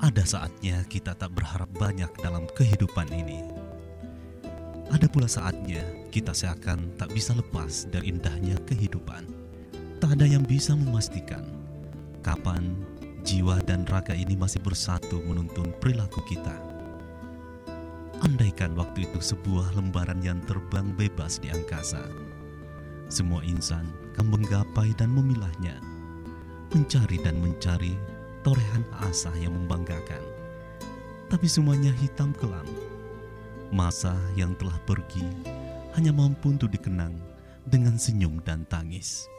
Ada saatnya kita tak berharap banyak dalam kehidupan ini. Ada pula saatnya kita seakan tak bisa lepas dari indahnya kehidupan. Tak ada yang bisa memastikan kapan jiwa dan raga ini masih bersatu menuntun perilaku kita. Andaikan waktu itu sebuah lembaran yang terbang bebas di angkasa, semua insan akan menggapai dan memilahnya, mencari dan mencari torehan asa yang membanggakan. Tapi semuanya hitam kelam. Masa yang telah pergi hanya mampu untuk dikenang dengan senyum dan tangis.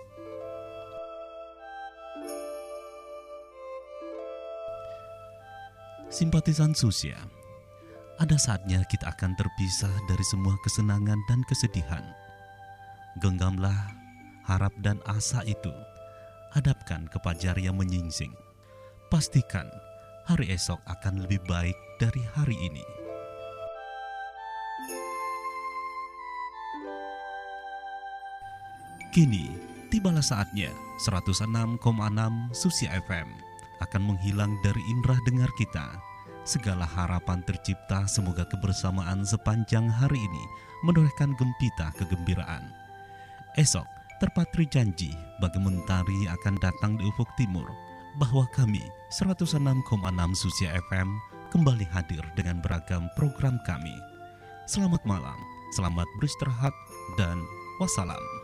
Simpatisan Susia, ada saatnya kita akan terpisah dari semua kesenangan dan kesedihan. Genggamlah harap dan asa itu, hadapkan ke fajar yang menyingsing. Pastikan hari esok akan lebih baik dari hari ini. Kini, tibalah saatnya 106,6 Susia FM akan menghilang dari indera dengar kita. Segala harapan tercipta, semoga kebersamaan sepanjang hari ini menorehkan gempita kegembiraan. Esok, terpatri janji bagi mentari akan datang di ufuk timur, bahwa kami 106,6 Susia FM kembali hadir dengan beragam program kami. Selamat malam, selamat beristirahat, dan wassalam.